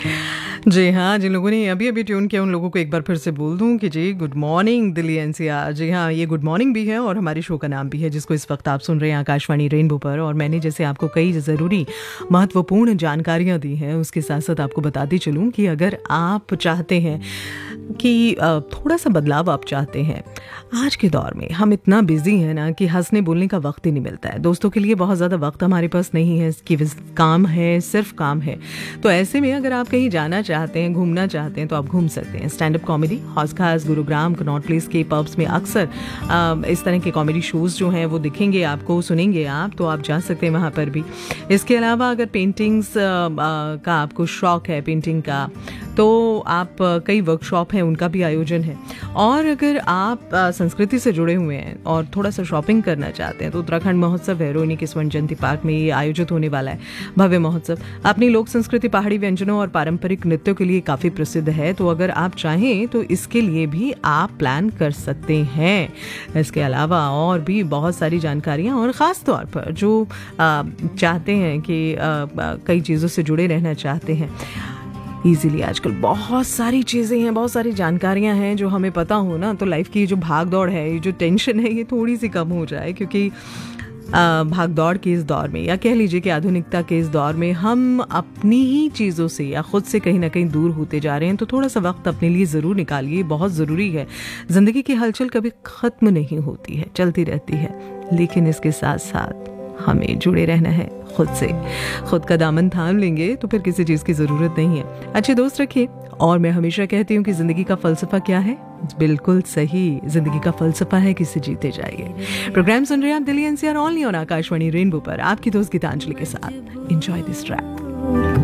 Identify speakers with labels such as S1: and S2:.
S1: जी हाँ, जिन लोगों ने अभी-अभी ट्यून किया उन लोगों को एक बार फिर से बोल दूँ कि जी गुड मॉर्निंग दिल्ली एनसीआर। जी हाँ, ये गुड मॉर्निंग भी है और हमारे शो का नाम भी है जिसको इस वक्त आप सुन रहे हैं आकाशवाणी रेनबो पर। और मैंने जैसे आपको कई ज़रूरी महत्वपूर्ण जानकारियाँ दी हैं, उसके साथ-साथ आपको बताती चलूँ कि अगर आप चाहते हैं कि थोड़ा-सा बदलाव आप चाहते हैं। आज के दौर में हम इतना बिज़ी हैं ना कि हँसने बोलने का वक्त ही नहीं मिलता है। दोस्तों के लिए बहुत ज़्यादा वक्त हमारे पास नहीं है कि काम है, सिर्फ काम है। तो ऐसे में अगर आप कहीं जाना चाहते हैं, घूमना चाहते हैं तो आप घूम सकते हैं। स्टैंड अप कॉमेडी हौस खास, गुरुग्राम, कनॉट प्लेस के पब्स में अक्सर इस तरह के कॉमेडी शोज़ जो हैं वो दिखेंगे आपको, सुनेंगे आप, तो आप जा सकते हैं वहाँ पर भी। इसके अलावा अगर पेंटिंग्स का आपको शौक़ है, पेंटिंग का, तो आप कई वर्कशॉप हैं उनका भी आयोजन है। और अगर आप संस्कृति से जुड़े हुए हैं और थोड़ा सा शॉपिंग करना चाहते हैं तो उत्तराखंड महोत्सव है, रोहिणी के स्वर्ण जयंती पार्क में ये आयोजित होने वाला है भव्य महोत्सव। अपनी लोक संस्कृति, पहाड़ी व्यंजनों और पारंपरिक नृत्यों के लिए काफ़ी प्रसिद्ध है। तो अगर आप चाहें तो इसके लिए भी आप प्लान कर सकते हैं। इसके अलावा और भी बहुत सारी जानकारियाँ, और ख़ास तौर पर जो चाहते हैं कि कई चीज़ों से जुड़े रहना चाहते हैं ईज़िली, आजकल बहुत सारी चीज़ें हैं, बहुत सारी जानकारियाँ हैं जो हमें पता हो ना, तो लाइफ की जो भाग दौड़ है, ये जो टेंशन है, ये थोड़ी सी कम हो जाए। क्योंकि भाग दौड़ के इस दौर में, या कह लीजिए कि आधुनिकता के इस दौर में, हम अपनी ही चीज़ों से या खुद से कहीं ना कहीं दूर होते जा रहे हैं। तो थोड़ा सा वक्त अपने लिए ज़रूर निकालिए, बहुत ज़रूरी है। ज़िंदगी की हलचल कभी ख़त्म नहीं होती है, चलती रहती है, लेकिन इसके साथ साथ हमें जुड़े रहना है खुद से। खुद का दामन थाम लेंगे तो फिर किसी चीज़ की ज़रूरत नहीं है। अच्छे दोस्त रखिए। और मैं हमेशा कहती हूँ कि ज़िंदगी का फ़लसफ़ा क्या है? बिल्कुल सही, ज़िंदगी का फ़लसफ़ा है किसी जीते जाइए। प्रोग्राम सुन रहे हैं आप Delhi NCR only on Akashvani rainbow पर, आपकी दोस्त गीतांजलि के साथ। Enjoy this track.